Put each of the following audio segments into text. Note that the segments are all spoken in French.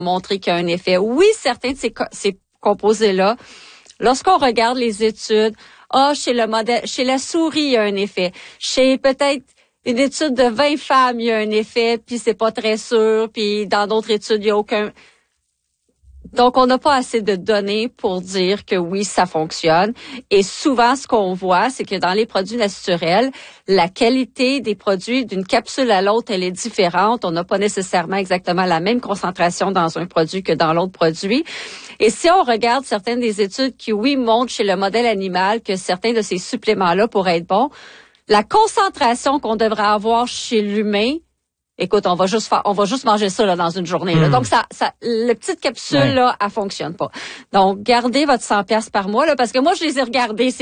montrer qu'il y a un effet. Oui, certains de ces composés-là, lorsqu'on regarde les études, chez la souris, il y a un effet. Chez peut-être une étude de 20 femmes, il y a un effet, puis c'est pas très sûr, puis dans d'autres études, il y a aucun. Donc, on n'a pas assez de données pour dire que oui, ça fonctionne. Et souvent, ce qu'on voit, c'est que dans les produits naturels, la qualité des produits d'une capsule à l'autre, elle est différente. On n'a pas nécessairement exactement la même concentration dans un produit que dans l'autre produit. Et si on regarde certaines des études qui, oui, montrent chez le modèle animal que certains de ces suppléments-là pourraient être bons, la concentration qu'on devrait avoir chez l'humain, écoute, on va juste manger ça là, dans une journée. Là. Donc, la petite capsule, là, elle fonctionne pas. Donc, gardez votre 100 pièces par mois, là, parce que moi, je les ai regardés.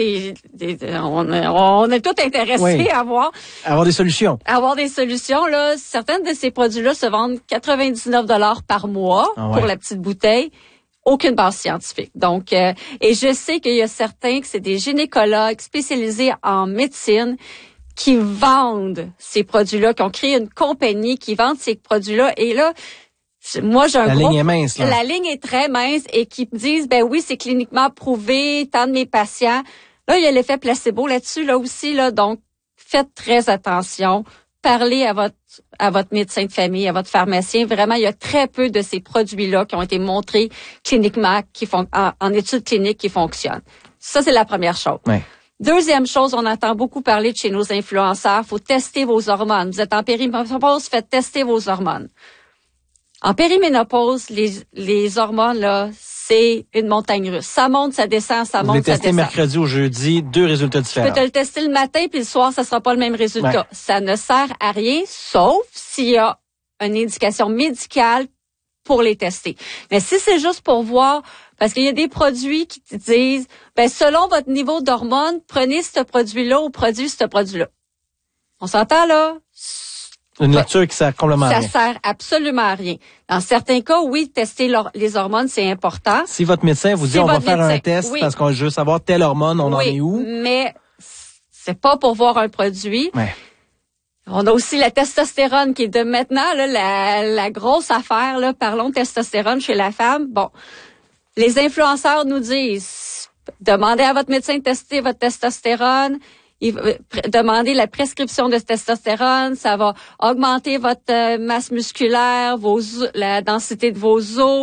On est tous intéressés à avoir des solutions. Avoir des solutions, là. Certaines de ces produits-là se vendent 99 $ par mois pour la petite bouteille. Aucune base scientifique. Donc, et je sais qu'il y a certains que c'est des gynécologues spécialisés en médecine qui vendent ces produits-là, qui ont créé une compagnie qui vend ces produits-là. Et là, moi, j'ai La ligne est mince, là. La ligne est très mince et qui me disent, ben oui, c'est cliniquement prouvé, tant de mes patients. Là, il y a l'effet placebo là-dessus, là aussi, là. Donc, faites très attention. Parlez à votre médecin de famille, à votre pharmacien. Vraiment, il y a très peu de ces produits-là qui ont été montrés cliniquement, en études cliniques qui fonctionnent. Ça, c'est la première chose. Ouais. Deuxième chose, on entend beaucoup parler de chez nos influenceurs, faut tester vos hormones. Vous êtes en périménopause, faites tester vos hormones. En périménopause, les hormones, là, c'est une montagne russe. Ça monte, ça descend, ça monte, ça descend. Vous les testez mercredi ou jeudi, 2 résultats différents. Tu peux te le tester le matin, puis le soir, ça sera pas le même résultat. Ouais. Ça ne sert à rien, sauf s'il y a une indication médicale pour les tester. Mais si c'est juste pour voir, parce qu'il y a des produits qui te disent, ben selon votre niveau d'hormones, prenez ce produit-là ou produisez ce produit-là. On s'entend là? Une lecture qui sert complètement à rien. Ça sert absolument à rien. Dans certains cas, oui, tester les hormones, c'est important. Si votre médecin vous dit, on va faire un test parce qu'on veut savoir telle hormone, on en est où? Mais c'est pas pour voir un produit. Ouais. On a aussi la testostérone qui est de maintenant là, la grosse affaire. Là, parlons de testostérone chez la femme. Bon, les influenceurs nous disent, demandez à votre médecin de tester votre testostérone. Demandez la prescription de testostérone, ça va augmenter votre masse musculaire, la densité de vos os.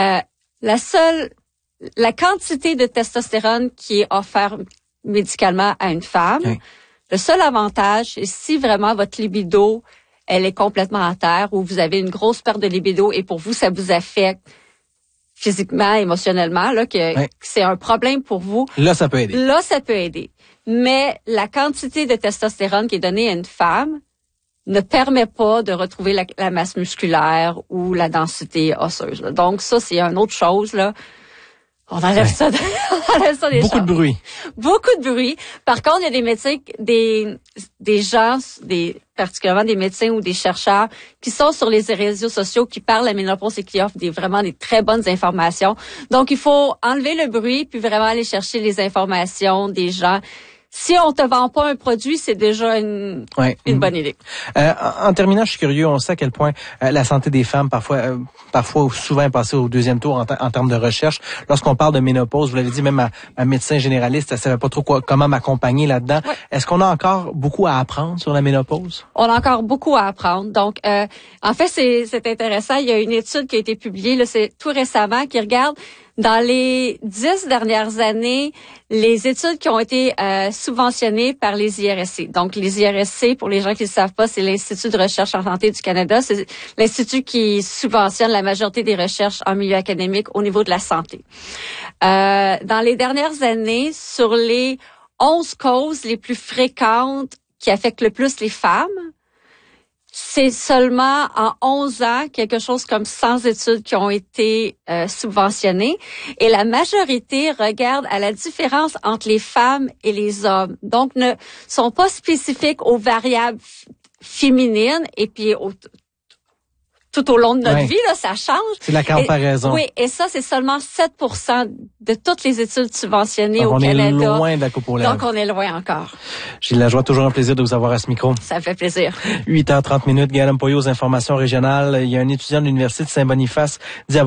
La quantité de testostérone qui est offerte médicalement à une femme, le seul avantage, c'est si vraiment votre libido, elle est complètement à terre ou vous avez une grosse perte de libido et pour vous, ça vous affecte physiquement, émotionnellement, là, que c'est un problème pour vous. Là, ça peut aider. Là, ça peut aider. Mais la quantité de testostérone qui est donnée à une femme ne permet pas de retrouver la masse musculaire ou la densité osseuse. Là. Donc, ça, c'est une autre chose, là. On enlève ça des Beaucoup de bruit. Beaucoup de bruit. Par contre, il y a des médecins, des gens, particulièrement des médecins ou des chercheurs qui sont sur les réseaux sociaux, qui parlent de la ménopause et qui offrent vraiment des très bonnes informations. Donc, il faut enlever le bruit puis vraiment aller chercher les informations des gens. Si on te vend pas un produit, c'est déjà une bonne idée. En terminant, je suis curieux, on sait à quel point la santé des femmes, parfois ou souvent est passée au deuxième tour en termes de recherche. Lorsqu'on parle de ménopause, vous l'avez dit, même ma médecin généraliste, elle savait pas trop comment m'accompagner là-dedans. Ouais. Est-ce qu'on a encore beaucoup à apprendre sur la ménopause? On a encore beaucoup à apprendre. Donc, en fait, c'est intéressant. Il y a une étude qui a été publiée, là, c'est tout récemment, qui regarde dans les 10 dernières années, les études qui ont été subventionnées par les IRSC. Donc, les IRSC, pour les gens qui ne savent pas, c'est l'Institut de recherche en santé du Canada. C'est l'institut qui subventionne la majorité des recherches en milieu académique au niveau de la santé. Dans les dernières années, sur les 11 causes les plus fréquentes qui affectent le plus les femmes, c'est seulement en 11 ans, quelque chose comme 100 études qui ont été subventionnées. Et la majorité regarde à la différence entre les femmes et les hommes. Donc, ne sont pas spécifiques aux variables féminines et puis tout au long de notre vie, là, ça change. C'est la comparaison. Oui, et ça, c'est seulement 7% de toutes les études subventionnées au Canada. On est loin de la coupe aux lèvres. Donc, on est loin encore. Gilles Lajoie, toujours un plaisir de vous avoir à ce micro. Ça me fait plaisir. 8h30, Gaël Poyo aux informations régionales. Il y a un étudiant de l'Université de Saint-Boniface dit